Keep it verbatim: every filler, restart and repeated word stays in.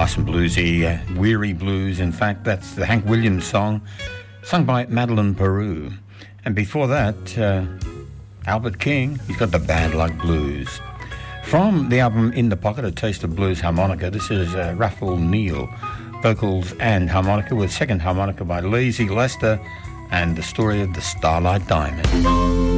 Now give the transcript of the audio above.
Nice and bluesy, uh, weary blues. In fact, that's the Hank Williams song, sung by Madeleine Peru. And before that, uh, Albert King, he's got the Bad Luck Blues. From the album In the Pocket, A Taste of Blues Harmonica, this is uh, Raphael Neal, vocals and harmonica, with second harmonica by Lazy Lester, and the story of the Starlight Diamond.